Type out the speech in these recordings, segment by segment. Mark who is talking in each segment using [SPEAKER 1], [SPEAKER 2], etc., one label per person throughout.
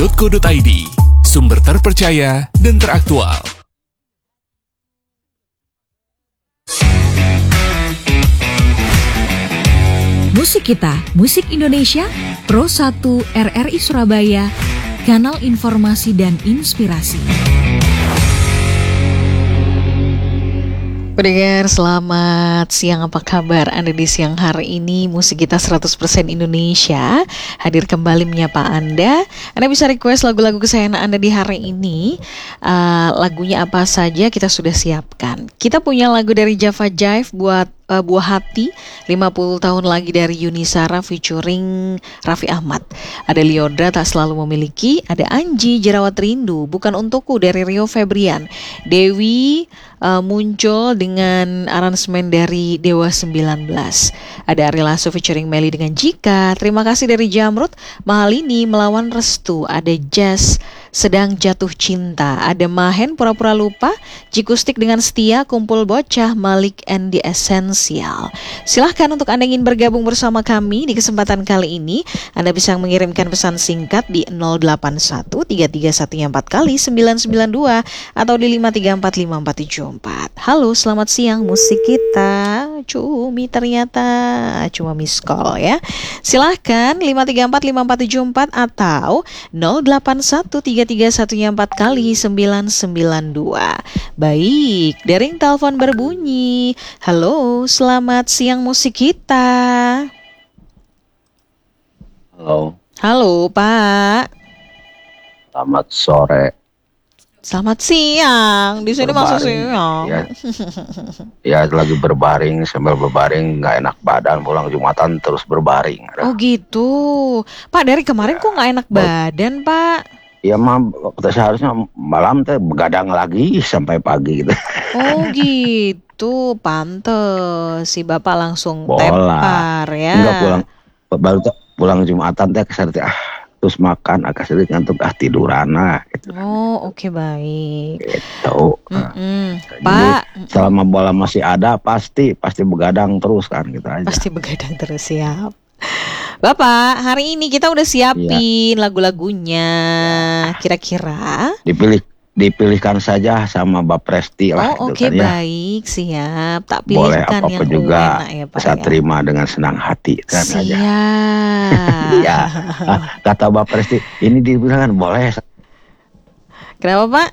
[SPEAKER 1] www.bbc.co.id, sumber terpercaya dan teraktual.
[SPEAKER 2] Musik kita, musik Indonesia, Pro 1 RRI Surabaya, kanal informasi dan inspirasi.
[SPEAKER 3] Pendengar, selamat siang, apa kabar Anda di siang hari ini? Musik kita 100% Indonesia hadir kembali menyapa Anda. Anda bisa request lagu-lagu kesayangan Anda di hari ini. Lagunya apa saja kita sudah siapkan. Kita punya lagu dari Java Jive buat Buah Hati, 50 tahun lagi dari Yuni Sara featuring Raffi Ahmad. Ada Liodra, Tak Selalu Memiliki. Ada Anji, Jerawat Rindu, Bukan Untukku dari Rio Febrian. Dewi muncul dengan aransemen dari Dewa 19. Ada Ari Lasso featuring Meli dengan Jika. Terima kasih dari Jamrut, Mahal Ini, Melawan Restu. Ada Jazz, Sedang Jatuh Cinta. Ada Mahen, Pura-Pura Lupa. Jikustik dengan Setia, Kumpul Bocah, Malik and the Essential. Silahkan untuk Anda ingin bergabung bersama kami di kesempatan kali ini. Anda bisa mengirimkan pesan singkat di 081 331 4 kali 992 atau di 5345474. Halo, selamat siang. Musik kita cumi ternyata cuma miss call ya. Silahkan 5345474 atau 081 331 4 kali 992. Baik, dering telepon berbunyi. Halo, selamat siang musik kita.
[SPEAKER 4] Halo.
[SPEAKER 3] Halo, Pak.
[SPEAKER 4] Selamat sore.
[SPEAKER 3] Selamat siang. Di sini masih siang.
[SPEAKER 4] Ya, lagi berbaring, sambil berbaring nggak enak badan, pulang Jumatan terus berbaring.
[SPEAKER 3] Oh gitu. Pak, dari kemarin kok nggak enak badan, Pak?
[SPEAKER 4] Ya mah seharusnya malam teh begadang lagi sampai pagi gitu.
[SPEAKER 3] Oh gitu, pantes si Bapak langsung
[SPEAKER 4] Bola.
[SPEAKER 3] tepar ya.
[SPEAKER 4] Enggak pulang Jumatan teh keserti terus makan agak sedikit ngantuk tiduran gitu.
[SPEAKER 3] Oh oke, baik.
[SPEAKER 4] Gitu.
[SPEAKER 3] Pak,
[SPEAKER 4] selama bola masih ada pasti begadang terus kan gitu aja.
[SPEAKER 3] pasti begadang terus, siap. Bapak, hari ini kita udah siapin lagu-lagunya. Kira-kira dipilihkan saja sama Mbak Presti lah. Oh oke,
[SPEAKER 4] gitu kan, ya.
[SPEAKER 3] Baik, siap. Tak
[SPEAKER 4] Boleh
[SPEAKER 3] pilihkan
[SPEAKER 4] apa-apa
[SPEAKER 3] yang
[SPEAKER 4] juga
[SPEAKER 3] enak ya, Pak,
[SPEAKER 4] saya
[SPEAKER 3] ya.
[SPEAKER 4] terima dengan senang hati kan aja.
[SPEAKER 3] Siap.
[SPEAKER 4] Iya. Kata Mbak Presti, ini dibilangkan boleh.
[SPEAKER 3] Kenapa, Pak?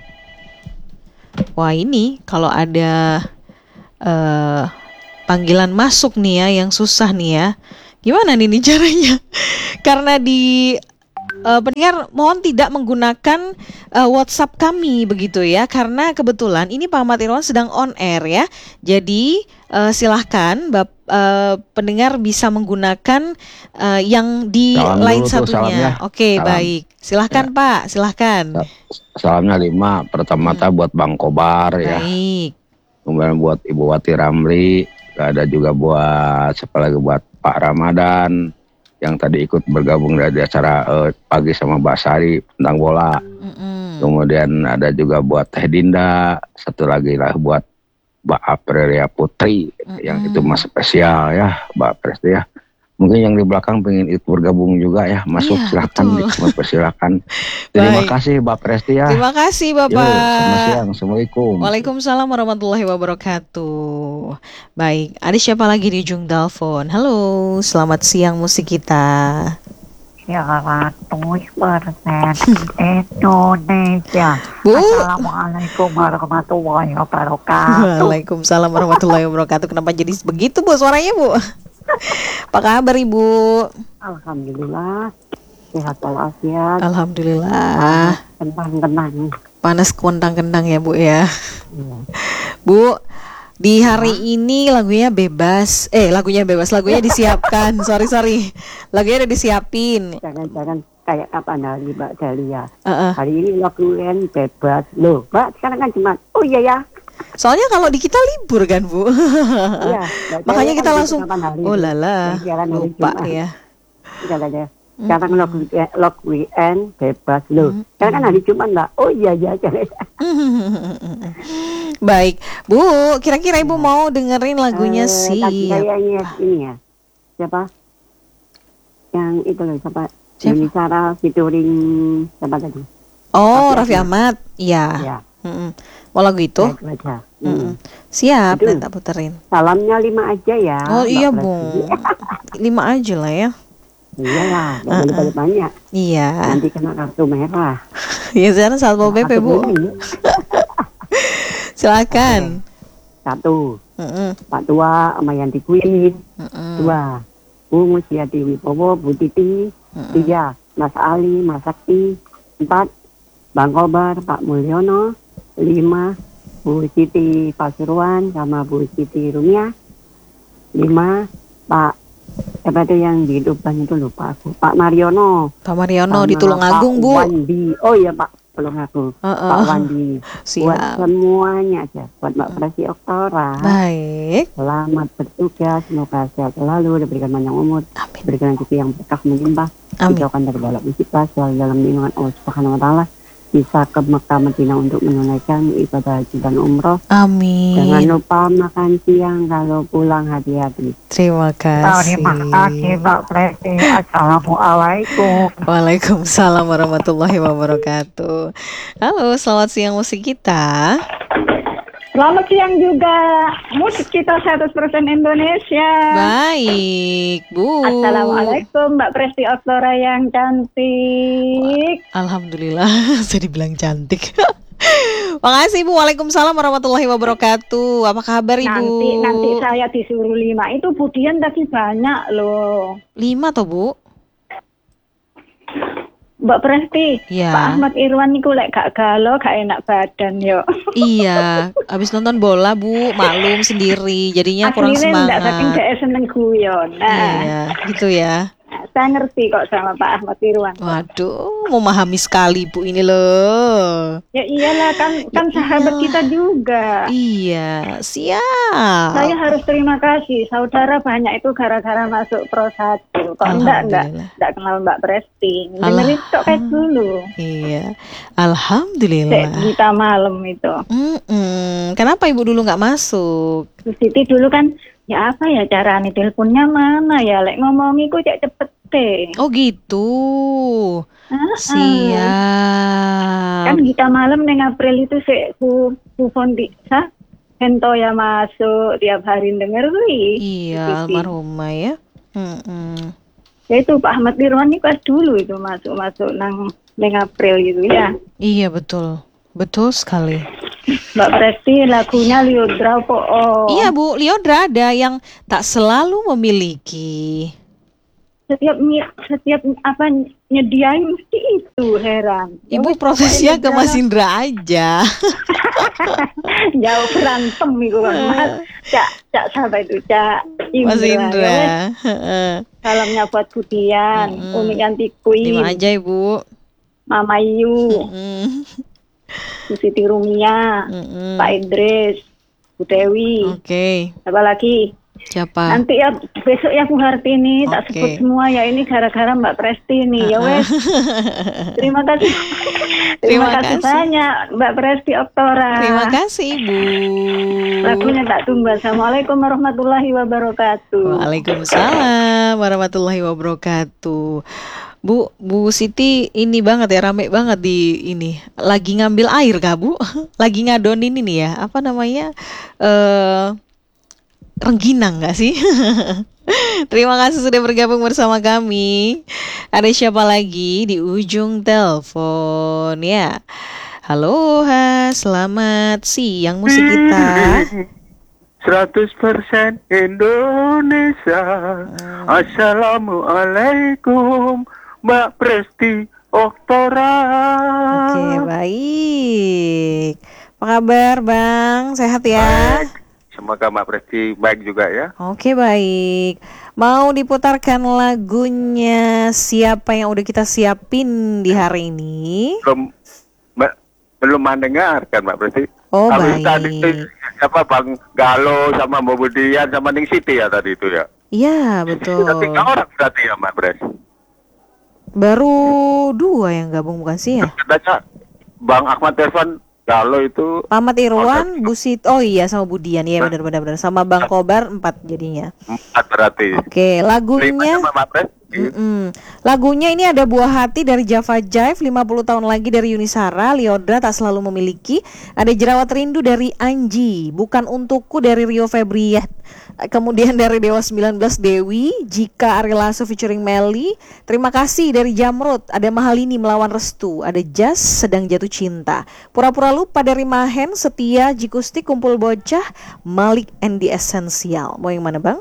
[SPEAKER 3] Wah, ini kalau ada panggilan masuk nih ya, yang susah nih ya. Gimana nih caranya? Karena di pendengar mohon tidak menggunakan WhatsApp kami begitu ya, karena kebetulan ini Pak Ahmad Irwan sedang on air ya. Jadi silahkan pendengar bisa menggunakan yang di
[SPEAKER 4] Salam
[SPEAKER 3] line
[SPEAKER 4] dulu tuh,
[SPEAKER 3] satunya.
[SPEAKER 4] salamnya.
[SPEAKER 3] Oke,
[SPEAKER 4] Salam.
[SPEAKER 3] baik. Silahkan ya. Pak, silahkan.
[SPEAKER 4] Salamnya 5. Pertama-tama buat Bang Kobar ya.
[SPEAKER 3] Baik.
[SPEAKER 4] Kemudian buat Ibu Wati Ramli. Ada juga buat siapa lagi, buat Pak Ramadan yang tadi ikut bergabung dari acara pagi sama Mbak Sari tentang bola. Kemudian ada juga buat Teh Dinda, satu lagi lah buat Mbak Aprilia Putri, yang itu mas spesial ya, Mbak Presti ya. Mungkin yang di belakang pengen ikut bergabung juga ya, masuk
[SPEAKER 3] Iya,
[SPEAKER 4] silahkan, dipersilakan. Terima kasih Mbak Presti ya.
[SPEAKER 3] Terima kasih Bapak.
[SPEAKER 4] Selamat siang, Assalamualaikum.
[SPEAKER 3] Waalaikumsalam warahmatullahi wabarakatuh. Baik, ada siapa lagi di ujung telepon? Halo, selamat siang musik kita.
[SPEAKER 5] 100% Indonesia.
[SPEAKER 3] Bu.
[SPEAKER 5] Assalamualaikum warahmatullahi wabarakatuh.
[SPEAKER 3] Waalaikumsalam warahmatullahi wabarakatuh. Kenapa jadi begitu Bu suaranya Bu? Apa kabar Ibu?
[SPEAKER 5] Alhamdulillah, sehat walafiat.
[SPEAKER 3] Alhamdulillah.
[SPEAKER 5] Tenang.
[SPEAKER 3] Panas kentang-kentang ya Bu ya.
[SPEAKER 5] Iya.
[SPEAKER 3] Bu, di hari ini lagunya bebas. Lagunya disiapkan. sorry. Lagunya udah disiapin.
[SPEAKER 5] Jangan kayak kapan hari Mbak Dahlia. Hari ini lagu yang bebas. Loh, Mbak, sekarang kan cuma, oh iya ya.
[SPEAKER 3] Soalnya kalau di kita libur kan Bu.
[SPEAKER 5] Iya,
[SPEAKER 3] makanya kita
[SPEAKER 5] kan
[SPEAKER 3] langsung oh lala lupa ya.
[SPEAKER 5] Sekarang log weekend bebas loh. Sekarang kan hari Jumat Mbak. Oh iya.
[SPEAKER 3] Baik Bu, kira-kira Ibu mau dengerin lagunya sih?
[SPEAKER 5] Kayaknya ini ya. Siapa? Yang itu loh, siapa?
[SPEAKER 3] Siapa?
[SPEAKER 5] Yuni Sarah featuring siapa tadi?
[SPEAKER 3] Oh, Raffi Ahmad. Iya.
[SPEAKER 5] Ya,
[SPEAKER 3] Mau lagu itu?
[SPEAKER 5] ya, itu aja.
[SPEAKER 3] Siap,
[SPEAKER 5] Itu.
[SPEAKER 3] dan tak puterin.
[SPEAKER 5] Salamnya 5 aja ya.
[SPEAKER 3] Oh
[SPEAKER 5] Mbak
[SPEAKER 3] iya,
[SPEAKER 5] Presti.
[SPEAKER 3] Bung. 5 aja lah ya.
[SPEAKER 5] Iyalah, nggak boleh banyak.
[SPEAKER 3] Iya.
[SPEAKER 5] Nanti kena kartu merah.
[SPEAKER 3] Ya sekarang Satpol PP, Bu. Silakan.
[SPEAKER 5] 1, Pak Tua sama Yanti Queen. 2, Bu Musiati Wibowo, Bu Titi. 3, Mas Ali, Mas Sakti. 4, Bang Kobar, Pak Mulyono. 5, Bu Siti Pasuruan sama Bu Siti Rumia. 5, Pak siapa itu yang di Tuban itu lupa aku. Pak Mariono.
[SPEAKER 3] Pak Mariono di
[SPEAKER 5] sama
[SPEAKER 3] Tulungagung,
[SPEAKER 5] Pak
[SPEAKER 3] Bu.
[SPEAKER 5] Wandi. Oh iya Pak Tulungagung. Pak Wandi. Buat
[SPEAKER 3] Siap.
[SPEAKER 5] semuanya aja. Buat Mbak Presti Oktora.
[SPEAKER 3] Baik.
[SPEAKER 5] Selamat bertugas. Semoga sehat selalu. Diberikan panjang umur.
[SPEAKER 3] Amin.
[SPEAKER 5] Diberikan rezeki yang berkah melimpah.
[SPEAKER 3] Amin.
[SPEAKER 5] Dijauhkan dari balak musibah. Selalu dalam lindungan Allah Subhanahu Wa Taala. Bisa ke Mekah Madinah untuk menunaikan ibadah haji dan umroh.
[SPEAKER 3] Amin.
[SPEAKER 5] Jangan lupa makan siang kalau pulang hati-hati.
[SPEAKER 3] Terima kasih.
[SPEAKER 5] Terima kasih Mbak Presti. Assalamualaikum.
[SPEAKER 3] Waalaikumsalam warahmatullahi wabarakatuh. Halo, selamat siang musik kita.
[SPEAKER 6] Selamat siang juga. Musik kita 100% Indonesia.
[SPEAKER 3] Baik, Bu.
[SPEAKER 6] Assalamualaikum Mbak Presti Oktora yang cantik.
[SPEAKER 3] Alhamdulillah, saya dibilang cantik. Makasih Bu. Waalaikumsalam warahmatullahi wabarakatuh. Apa kabar Ibu?
[SPEAKER 6] Nanti saya disuruh 5. Itu Budian tadi banyak loh.
[SPEAKER 3] 5 toh Bu?
[SPEAKER 6] Mbak Presti,
[SPEAKER 3] Ya.
[SPEAKER 6] Pak Ahmad Irwan niku lek gak galau gak enak badan yo.
[SPEAKER 3] Iya, habis nonton bola Bu, maklum sendiri, jadinya kurang
[SPEAKER 6] Aslinya ndak saking
[SPEAKER 3] semangat.
[SPEAKER 6] saya seneng guyon.
[SPEAKER 3] Iya, gitu ya.
[SPEAKER 6] Saya ngerti kok sama Pak Ahmad Irwan.
[SPEAKER 3] Waduh, memahami sekali Bu ini loh.
[SPEAKER 6] Ya iyalah kan sahabat kita juga.
[SPEAKER 3] Iya, siap.
[SPEAKER 6] Saya harus terima kasih. Saudara banyak itu gara-gara masuk Pro 1. Kok enggak kenal Mbak Presti. Dengerin tok kayak dulu.
[SPEAKER 3] Iya,
[SPEAKER 6] Cek
[SPEAKER 3] alhamdulillah.
[SPEAKER 6] Gita Malam itu.
[SPEAKER 3] Kenapa Ibu dulu nggak masuk?
[SPEAKER 6] Bu Siti dulu kan ya apa ya caranya teleponnya mana ya lek ngomongi ku cek cepet deh.
[SPEAKER 3] Oh gitu. Siap.
[SPEAKER 6] Kan Gita Malam neng April itu ku Fondi Hento ya masuk tiap hari denger wi.
[SPEAKER 3] Iya, almarhumah ya.
[SPEAKER 6] Ya itu Pak Ahmad Irwan ini pas dulu itu masuk nang April gitu ya.
[SPEAKER 3] Iya betul, betul sekali.
[SPEAKER 6] Mbak Presti lagunya Liodra
[SPEAKER 3] Iya Bu, Liodra ada yang tak selalu memiliki.
[SPEAKER 6] Setiap apa nyediain mesti itu heran.
[SPEAKER 3] Ibu prosesnya ke Mas Indra aja.
[SPEAKER 6] Jauh berantem itu kan Mas. Cak siapa itu Cak
[SPEAKER 3] Mas Indra.
[SPEAKER 6] Ya, salamnya buat Budian, Umi Yanti Queen.
[SPEAKER 3] 5 aja Ibu.
[SPEAKER 6] Mama Yu. Bu Siti Rumia, Pak Idris, Bu Dewi.
[SPEAKER 3] Oke.
[SPEAKER 6] Siapa lagi?
[SPEAKER 3] Siapa?
[SPEAKER 6] Nanti ya besok ya Bu Hartini tak sebut semua ya ini gara-gara Mbak Presti nih ya wes. Terima kasih. Terima kasih banyak Mbak Presti Oktora.
[SPEAKER 3] Terima kasih Ibu.
[SPEAKER 6] Lagunya tak tunggu. Assalamualaikum warahmatullahi wabarakatuh.
[SPEAKER 3] Waalaikumsalam warahmatullahi wabarakatuh. Bu Siti ini banget ya, rame banget di ini. Lagi ngambil air kah Bu? Lagi ngadonin ini ya, apa namanya? Rengginang gak sih? Terima kasih sudah bergabung bersama kami. Ada siapa lagi di ujung telepon ya? Halo, selamat siang musik kita.
[SPEAKER 7] 100% Indonesia. Assalamualaikum Mbak Presti Oktora.
[SPEAKER 3] Oke, baik. Apa kabar Bang? Sehat ya?
[SPEAKER 7] Baik. Semoga Mbak Presti baik juga ya.
[SPEAKER 3] Oke, baik. Mau diputarkan lagunya siapa yang udah kita siapin di hari ini?
[SPEAKER 7] Belum mendengarkan Mbak Presti.
[SPEAKER 3] Oh,
[SPEAKER 7] habis
[SPEAKER 3] baik.
[SPEAKER 7] tadi siapa Bang Galo sama Mbak Budian sama Ning Siti ya tadi itu ya.
[SPEAKER 3] Iya, betul.
[SPEAKER 7] Sudah 3 orang berarti ya Mbak Presti.
[SPEAKER 3] Baru 2 yang gabung bukan sih ya?
[SPEAKER 7] Katanya Bang Ahmad Irfan Galo itu
[SPEAKER 3] Ahmad Irwan, Busit, oh iya sama Budian ya benar. Sama Bang Kobar 4 jadinya.
[SPEAKER 7] 4 berarti.
[SPEAKER 3] Oke, lagunya.
[SPEAKER 7] 5 Mbak Presti.
[SPEAKER 3] Lagunya ini ada Buah Hati dari Java Jive, 50 tahun lagi dari Yunisara, Liodra Tak Selalu Memiliki, ada Jerawat Rindu dari Anji, Bukan Untukku dari Rio Febrian, kemudian dari Dewa 19 Dewi, Jika Ari Lasso featuring Melly, Terima Kasih dari Jamrud, ada Mahalini Melawan Restu, ada Jas Sedang Jatuh Cinta, Pura-Pura Lupa dari Mahen, Setia, Jikusti, Kumpul Bocah, Malik and the Essential. Mau yang mana bang?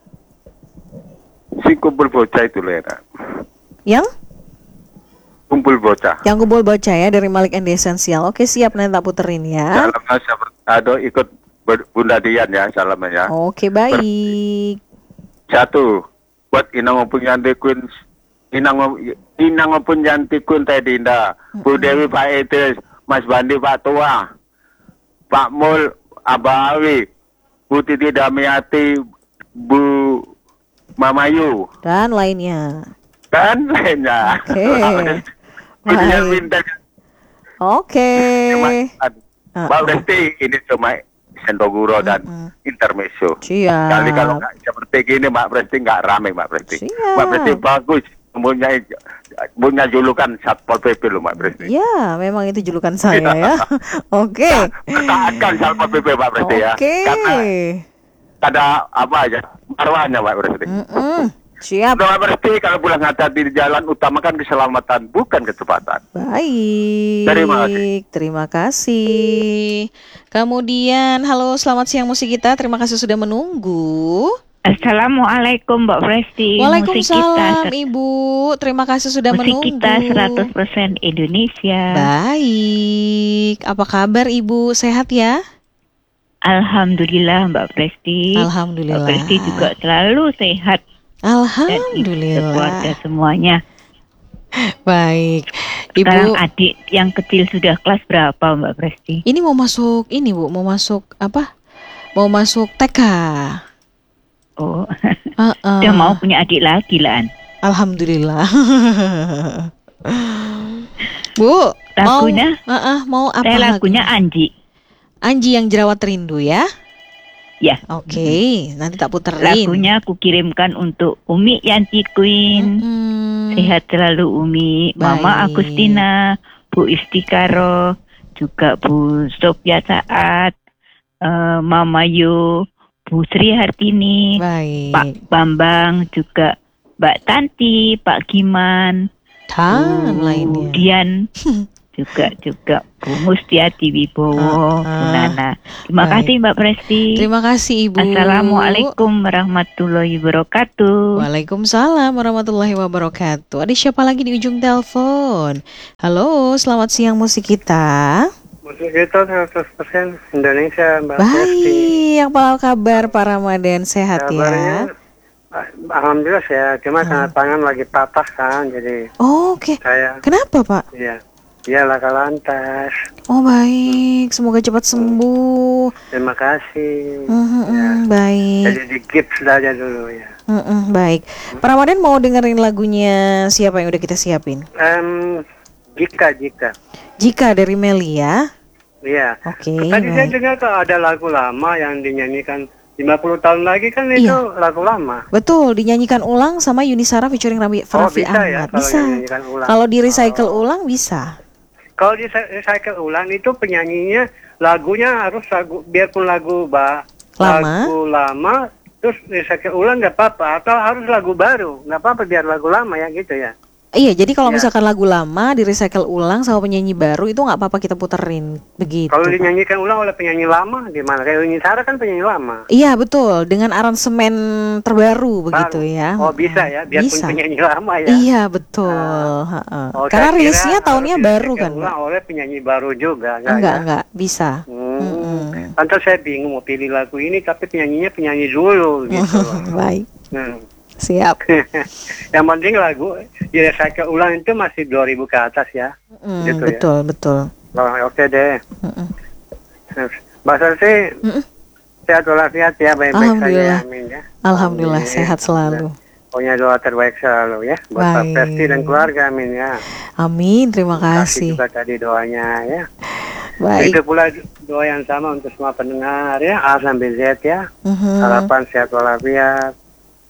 [SPEAKER 7] Si Kumpul Bocah itu Lena.
[SPEAKER 3] Yang?
[SPEAKER 7] Kumpul Bocah.
[SPEAKER 3] Yang Kumpul Bocah ya dari Malik and the Essential. Oke siap, nanti tak puterin ya.
[SPEAKER 7] Salamnya ada ikut Bunda Dian ya salamnya.
[SPEAKER 3] Oke baik.
[SPEAKER 7] Satu buat Inang Opung Yanti Queen, Inang Opung Yanti Queen Teh Dinda, Bu Dewi, Pak Idris, Mas Bandi, Pak Tua, Pak Mul, Abah Awi, Bu Titi Damiati, Bu Mamayu
[SPEAKER 3] Dan lainnya. Oke.
[SPEAKER 7] Mbak Resti ini cuma Sendoguro dan Intermezzo.
[SPEAKER 3] Siap.
[SPEAKER 7] Kali kalau nggak seperti gini Mbak Presti nggak rame Mbak Presti.
[SPEAKER 3] Siap.
[SPEAKER 7] Mbak Presti bagus, punya julukan Satpol PP loh Mbak Presti.
[SPEAKER 3] Ya, memang itu julukan saya ya. Oke.
[SPEAKER 7] Pertahankan Satpol PP Mbak Presti ya. Karena ada apa aja marwahnya Mbak Presti.
[SPEAKER 3] Siap.
[SPEAKER 7] Mbak Presti kalau pulang hati-hati di jalan utamakan keselamatan bukan kecepatan.
[SPEAKER 3] Baik. Terima kasih. Kemudian, halo selamat siang musik kita. Terima kasih sudah menunggu.
[SPEAKER 8] Assalamualaikum Mbak Presti.
[SPEAKER 3] Waalaikumsalam Ibu. Terima kasih sudah menunggu.
[SPEAKER 8] Musik kita 100% Indonesia.
[SPEAKER 3] Baik. Apa kabar Ibu? Sehat ya?
[SPEAKER 8] Alhamdulillah Mbak Presti.
[SPEAKER 3] Alhamdulillah.
[SPEAKER 8] Mbak Presti juga selalu sehat.
[SPEAKER 3] Alhamdulillah.
[SPEAKER 8] Dan keluarga semuanya.
[SPEAKER 3] Baik. Ibu.
[SPEAKER 8] Sekarang adik yang kecil sudah kelas berapa Mbak Presti?
[SPEAKER 3] Ini mau masuk ini Bu, mau masuk apa? Mau masuk TK.
[SPEAKER 8] Oh. Dia mau punya adik lagi lah.
[SPEAKER 3] Alhamdulillah. Bu,
[SPEAKER 8] lagunya?
[SPEAKER 3] Mau apa?
[SPEAKER 8] Lagunya Anji.
[SPEAKER 3] Anji yang Jerawat Rindu ya?
[SPEAKER 8] Ya.
[SPEAKER 3] Oke, nanti tak puterin.
[SPEAKER 8] Lagunya aku kirimkan untuk Umi Yanti Queen. Sehat selalu Umi. Baik. Mama Agustina, Bu Istikaro, juga Bu Sofia Saat, Mama Yu, Bu Sri Hartini,
[SPEAKER 3] baik.
[SPEAKER 8] Pak Bambang, juga Mbak Tanti, Pak Giman,
[SPEAKER 3] lainnya.
[SPEAKER 8] Dian. juga Bu Mustiati Wibowo, Bu Nana. Terima kasih Mbak Presti.
[SPEAKER 3] Terima kasih Ibu.
[SPEAKER 8] Assalamualaikum warahmatullahi wabarakatuh.
[SPEAKER 3] Waalaikumsalam warahmatullahi wabarakatuh. Ada siapa lagi di ujung telepon? Halo, selamat siang musik kita.
[SPEAKER 9] Musik kita 100% Indonesia Mbak Presti.
[SPEAKER 3] Baik, apa kabar Pak Ramadan? Sehat
[SPEAKER 9] kabarnya, ya? Alhamdulillah sehat. Cuma tangan lagi patah kan, jadi.
[SPEAKER 3] Oke. Kenapa Pak?
[SPEAKER 9] Iya laka lantas.
[SPEAKER 3] Oh baik, semoga cepat sembuh.
[SPEAKER 9] Terima kasih.
[SPEAKER 3] Baik.
[SPEAKER 9] Jadi di gips saja dulu ya.
[SPEAKER 3] Baik. Pak Ramadan mau dengerin lagunya siapa yang udah kita siapin? Jika dari Meli ya.
[SPEAKER 9] Iya.
[SPEAKER 3] Oke.
[SPEAKER 9] Tadi saya dengar kalau ada lagu lama yang dinyanyikan 50 tahun lagi kan itu lagu lama.
[SPEAKER 3] Betul, dinyanyikan ulang sama Yunisara featuring Raffi Ahmad.
[SPEAKER 9] Bisa.
[SPEAKER 3] Kalau di recycle ulang bisa.
[SPEAKER 9] Kalau di recycle ulang itu penyanyinya lagunya harus biarpun lagu lama terus recycle ulang nggak apa-apa, atau harus lagu baru nggak apa-apa biar lagu lama ya gitu ya.
[SPEAKER 3] Iya, jadi kalau misalkan lagu lama di recycle ulang sama penyanyi baru itu nggak apa-apa kita puterin begitu.
[SPEAKER 9] Kalau dinyanyikan ulang oleh penyanyi lama gimana? Kayak Yunisara kan penyanyi lama.
[SPEAKER 3] Iya betul, dengan aransemen terbaru begitu ya.
[SPEAKER 9] Oh bisa ya, biarpun penyanyi lama ya.
[SPEAKER 3] Iya betul. Karena rilisnya tahunnya baru kan.
[SPEAKER 9] Ulang oleh penyanyi baru juga.
[SPEAKER 3] Enggak bisa.
[SPEAKER 9] Pantas saya bingung mau pilih lagu ini tapi penyanyinya penyanyi dulu gitu.
[SPEAKER 3] Baik. Siap.
[SPEAKER 9] Yang penting lagu di recycle ulang itu masih 2000 ke atas ya. Gitu
[SPEAKER 3] betul.
[SPEAKER 9] Oke deh. Mbak Sarsi, sehat walafiat ya, baik-baik saja. Amin ya.
[SPEAKER 3] Alhamdulillah sehat selalu.
[SPEAKER 9] Punya doa terbaik selalu ya buat Pak Presti dan keluarga, amin ya.
[SPEAKER 3] Amin, terima kasih.
[SPEAKER 9] Juga tadi doanya ya.
[SPEAKER 3] Baik.
[SPEAKER 9] Itu pula doa yang sama untuk semua pendengar ya, A sampai Z ya. Harapan sehat walafiat.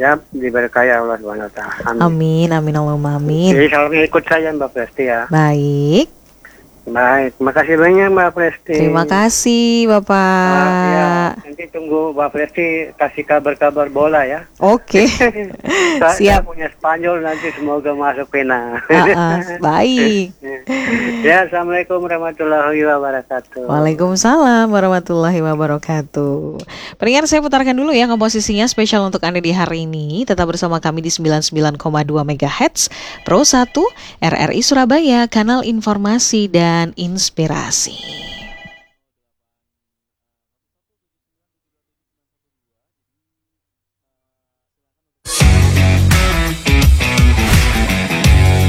[SPEAKER 9] Ya, diberkahi Allah SWT.
[SPEAKER 3] Amin, amin Allahumma amin.
[SPEAKER 9] Jadi selalu ikut saya Mbak Presti ya.
[SPEAKER 3] Baik.
[SPEAKER 9] Baik, terima kasih banyak Mbak Presti.
[SPEAKER 3] Terima kasih Bapak.
[SPEAKER 9] Ya, nanti tunggu Mbak Presti kasih kabar-kabar bola ya.
[SPEAKER 3] Oke.
[SPEAKER 9] Saya punya Spanyol nanti semoga masuk final.
[SPEAKER 3] Baik.
[SPEAKER 9] Ya, Assalamualaikum warahmatullahi wabarakatuh.
[SPEAKER 3] Waalaikumsalam warahmatullahi wabarakatuh. Pendengar, saya putarkan dulu ya komposisinya spesial untuk Anda di hari ini. Tetap bersama kami di 99,2 MHz Pro 1 RRI Surabaya, kanal informasi dan inspirasi.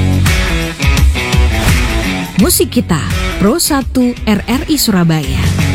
[SPEAKER 2] Musik Kita Pro 1 RRI Surabaya.